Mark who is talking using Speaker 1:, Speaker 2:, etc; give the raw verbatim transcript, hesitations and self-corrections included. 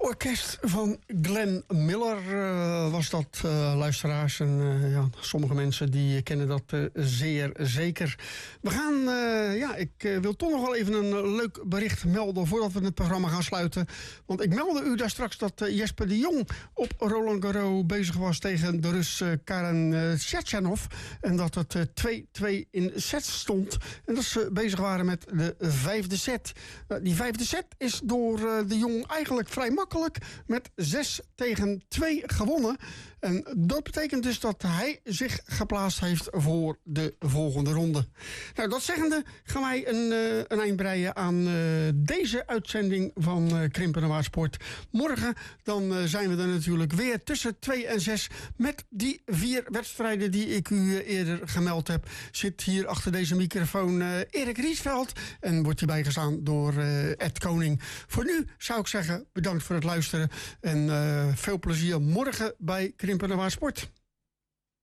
Speaker 1: orkest van Glenn Miller uh, was dat, uh, luisteraars. En uh, ja, sommige mensen die kennen dat uh, zeer zeker. We gaan, uh, ja, ik uh, wil toch nog wel even een leuk bericht melden voordat we het programma gaan sluiten. Want ik meldde u daar straks dat uh, Jesper de Jong op Roland Garros bezig was tegen de Rus uh, Karen uh, Khachanov. En dat het uh, twee-twee in sets stond. En dat ze bezig waren met de vijfde set. Uh, die vijfde set is door uh, de Jong eigenlijk vrij makkelijk met zes tegen twee gewonnen. En dat betekent dus dat hij zich geplaatst heeft voor de volgende ronde. Nou, dat zeggende gaan wij een, uh, een eind breien aan uh, deze uitzending van uh, Krimpen en Waardsport. Morgen dan uh, zijn we er natuurlijk weer tussen twee en zes met die vier wedstrijden die ik u uh, eerder gemeld heb. Zit hier achter deze microfoon uh, Erik Riesveld en wordt hierbij gestaan door uh, Ed Koning. Voor nu zou ik zeggen bedankt voor het luisteren en uh, veel plezier morgen bij Krimpen en Waardsport.